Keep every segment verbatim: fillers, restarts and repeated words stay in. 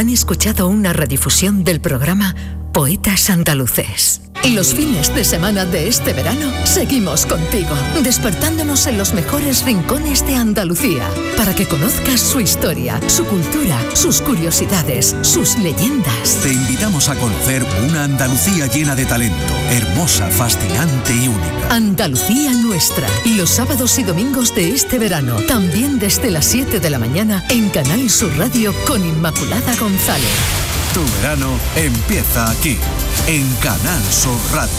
Han escuchado una redifusión del programa Poetas Andaluces. Y los fines de semana de este verano seguimos contigo, despertándonos en los mejores rincones de Andalucía, para que conozcas su historia, su cultura, sus curiosidades, sus leyendas. Te invitamos a conocer una Andalucía llena de talento, hermosa, fascinante y única. Andalucía Nuestra, los sábados y domingos de este verano, también desde las siete de la mañana en Canal Sur Radio con Inmaculada González. Tu verano empieza aquí, en Canal Sur Radio.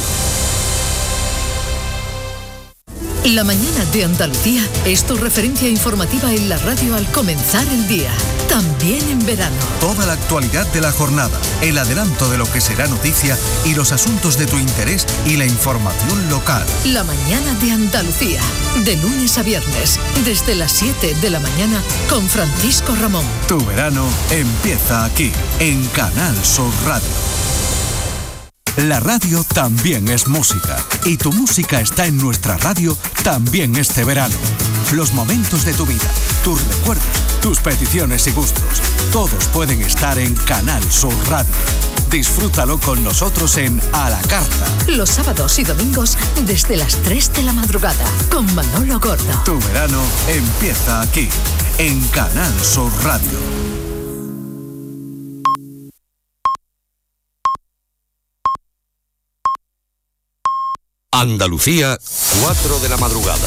La mañana de Andalucía es tu referencia informativa en la radio al comenzar el día, también en verano. Toda la actualidad de la jornada, el adelanto de lo que será noticia y los asuntos de tu interés y la información local. La mañana de Andalucía, de lunes a viernes, desde las siete de la mañana con Francisco Ramón. Tu verano empieza aquí, en Canal Sur Radio. La radio también es música, y tu música está en nuestra radio también este verano. Los momentos de tu vida, tus recuerdos, tus peticiones y gustos, todos pueden estar en Canal Sur Radio. Disfrútalo con nosotros en A la Carta. Los sábados y domingos desde las tres de la madrugada con Manolo Gordo. Tu verano empieza aquí, en Canal Sur Radio. Andalucía, cuatro de la madrugada.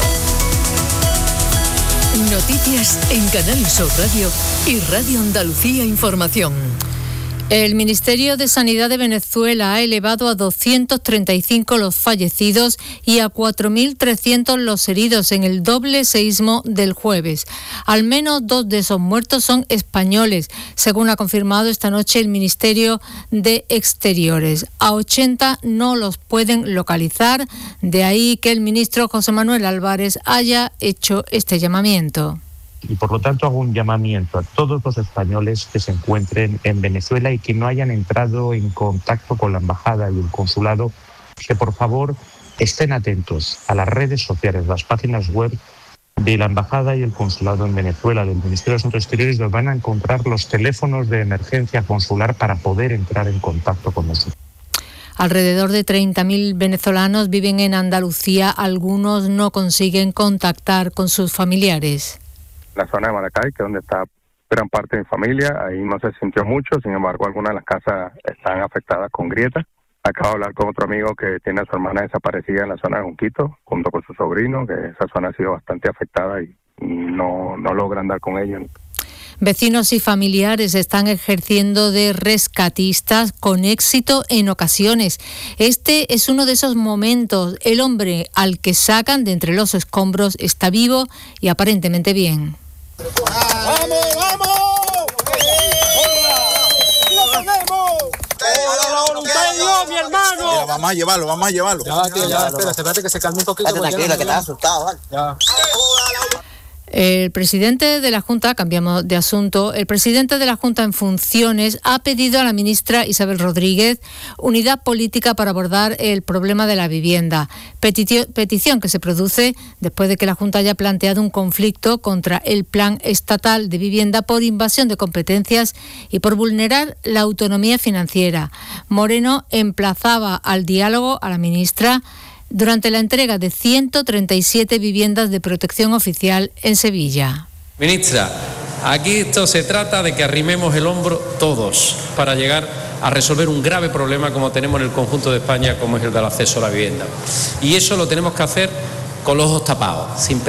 Noticias en Canal Sur Radio y Radio Andalucía Información. El Ministerio de Sanidad de Venezuela ha elevado a doscientos treinta y cinco los fallecidos y a cuatro mil trescientos los heridos en el doble seísmo del jueves. Al menos dos de esos muertos son españoles, según ha confirmado esta noche el Ministerio de Exteriores. A ochenta no los pueden localizar, de ahí que el ministro José Manuel Álvarez haya hecho este llamamiento. Y por lo tanto hago un llamamiento a todos los españoles que se encuentren en Venezuela y que no hayan entrado en contacto con la embajada y el consulado, que por favor estén atentos a las redes sociales, las páginas web de la embajada y el consulado en Venezuela, del Ministerio de Asuntos Exteriores, donde van a encontrar los teléfonos de emergencia consular para poder entrar en contacto con nosotros. Alrededor de treinta mil venezolanos viven en Andalucía, algunos no consiguen contactar con sus familiares. La zona de Maracay, que es donde está gran parte de mi familia, ahí no se sintió mucho, sin embargo algunas de las casas están afectadas con grietas. Acabo de hablar con otro amigo que tiene a su hermana desaparecida en la zona de Junquito, junto con su sobrino, que esa zona ha sido bastante afectada y no, no logran dar con ellos. Vecinos y familiares están ejerciendo de rescatistas con éxito en ocasiones. Este es uno de esos momentos. El hombre al que sacan de entre los escombros está vivo y aparentemente bien. ¡Vamos, vamos! ¡Lo tenemos! ¡La voluntad de Dios, mi hermano! Mira, vamos a llevarlo, vamos a llevarlo. Ya, tío, ya, espera, espérate que se calme un poquito. Tranquilo, que estás asustado, ¿vale? Ya. El presidente de la Junta, cambiamos de asunto, el presidente de la Junta en funciones ha pedido a la ministra Isabel Rodríguez unidad política para abordar el problema de la vivienda. Petición, petición que se produce después de que la Junta haya planteado un conflicto contra el Plan Estatal de Vivienda por invasión de competencias y por vulnerar la autonomía financiera. Moreno emplazaba al diálogo a la ministra durante la entrega de ciento treinta y siete viviendas de protección oficial en Sevilla. Ministra, aquí esto se trata de que arrimemos el hombro todos para llegar a resolver un grave problema como tenemos en el conjunto de España, como es el del acceso a la vivienda. Y eso lo tenemos que hacer con los ojos tapados, sin